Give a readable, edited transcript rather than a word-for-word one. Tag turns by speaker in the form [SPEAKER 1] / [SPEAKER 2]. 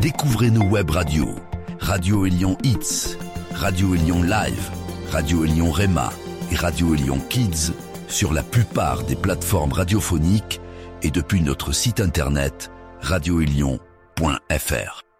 [SPEAKER 1] Découvrez nos web radios, Radio Élion Hits, Radio Élion Live, Radio Élion Rema et Radio Élion Kids sur la plupart des plateformes radiophoniques et depuis notre site internet radioélion.fr.